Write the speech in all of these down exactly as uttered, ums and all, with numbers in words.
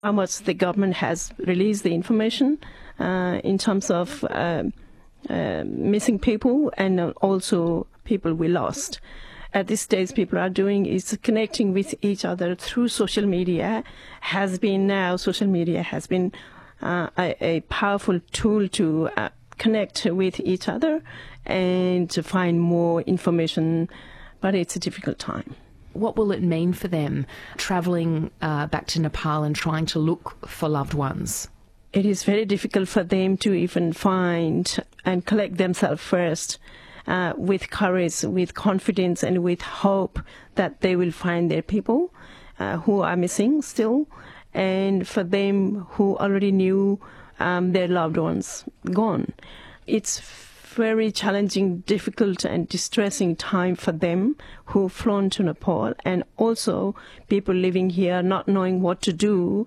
how much the government has released the information uh, in terms of uh, uh, missing people and also people we lost. At this stage, people are doing is connecting with each other through social media. Has been now social media has been uh, a, a powerful tool to uh, connect with each other and to find more information, but it's a difficult time. What will it mean for them travelling uh, back to Nepal and trying to look for loved ones? It is very difficult for them to even find and collect themselves first uh, with courage, with confidence and with hope that they will find their people uh, who are missing still, and for them who already knew um, their loved ones gone. It's very challenging, difficult and distressing time for them who've flown to Nepal, and also people living here not knowing what to do,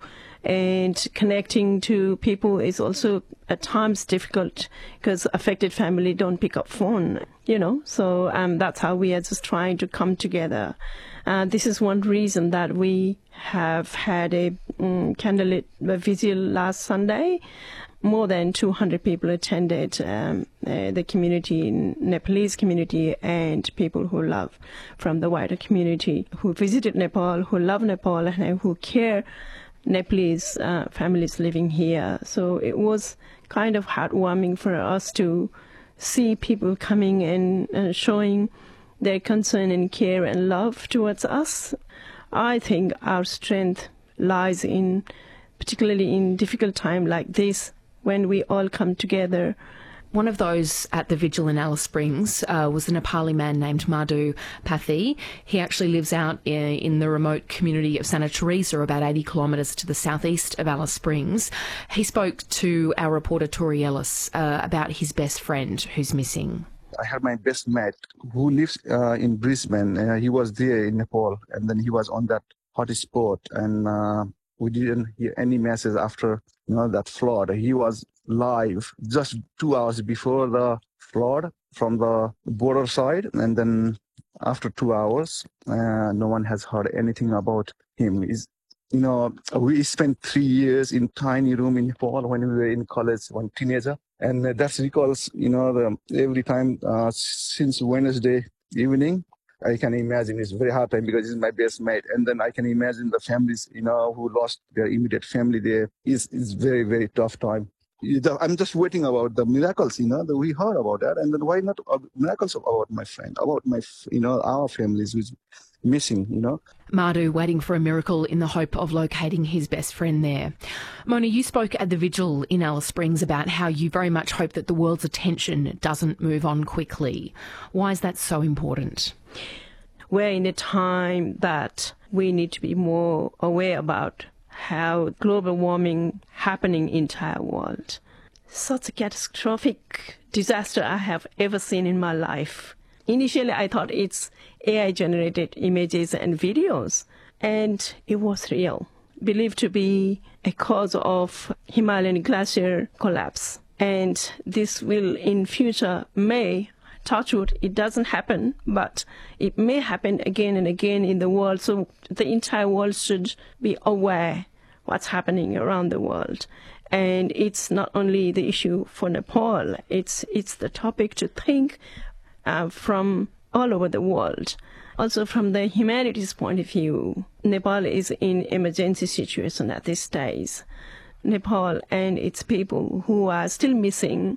and connecting to people is also at times difficult because affected family don't pick up phone, you know, so um, that's how we are just trying to come together. Uh, this is one reason that we have had a um, candlelit vigil last Sunday. More than two hundred people attended, um, uh, the community, Nepalese community, and people who love from the wider community, who visited Nepal, who love Nepal, and who care Nepalese uh, families living here. So it was kind of heartwarming for us to see people coming and uh, showing their concern and care and love towards us. I think our strength lies in, particularly in difficult time like this, when we all come together. One of those at the vigil in Alice Springs uh, was a Nepali man named Madhu Pathi. He actually lives out in, in the remote community of Santa Teresa, about eighty kilometres to the southeast of Alice Springs. He spoke to our reporter Tori Ellis uh, about his best friend who's missing. I had my best mate who lives uh, in Brisbane. Uh, he was there in Nepal, and then he was on that hot spot, and uh, we didn't hear any message after you know that flood. He was live just two hours before the flood from the border side, and then after two hours, uh, no one has heard anything about him. He's, you know, we spent three years in tiny room in Nepal when we were in college, one teenager, and that recalls, you know, the, every time uh, since Wednesday evening. I can imagine it's very hard time because he's my best mate. And then I can imagine the families, you know, who lost their immediate family there. It's, it's very, very tough time. I'm just waiting about the miracles, you know, that we heard about that. And then why not miracles about my friend, about my, you know, our families who's missing, you know. Madhu waiting for a miracle in the hope of locating his best friend there. Mona, you spoke at the vigil in Alice Springs about how you very much hope that the world's attention doesn't move on quickly. Why is that so important? We're in a time that we need to be more aware about how global warming happening in the entire world. Such a catastrophic disaster I have ever seen in my life. Initially, I thought it's A I-generated images and videos, and it was real, believed to be a cause of Himalayan glacier collapse. And this will, in future, may, touch wood, it doesn't happen, but it may happen again and again in the world. So the entire world should be aware what's happening around the world. And it's not only the issue for Nepal, it's, it's the topic to think Uh, from all over the world. Also from the humanities point of view, Nepal is in emergency situation at this stage. Nepal and its people who are still missing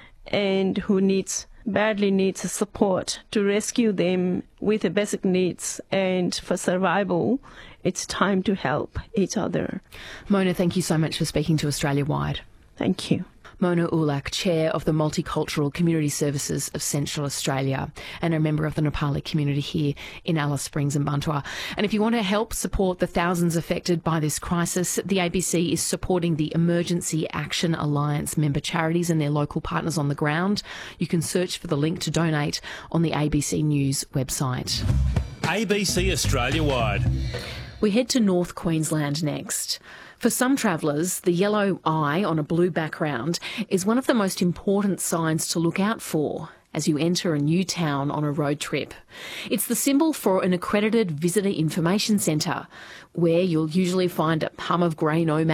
and who needs badly needs support to rescue them with the basic needs and for survival. It's time to help each other. Mona, thank you so much for speaking to Australia Wide. Thank you. Mona Ulak, Chair of the Multicultural Community Services of Central Australia and a member of the Nepali community here in Alice Springs and Bantua. And if you want to help support the thousands affected by this crisis, the A B C is supporting the Emergency Action Alliance member charities and their local partners on the ground. You can search for the link to donate on the A B C News website. A B C Australia Wide. We head to North Queensland next. For some travellers, the yellow eye on a blue background is one of the most important signs to look out for. as you enter a new town on a road trip. It's the symbol for an accredited visitor information centre, where you'll usually find a hum of grey nomads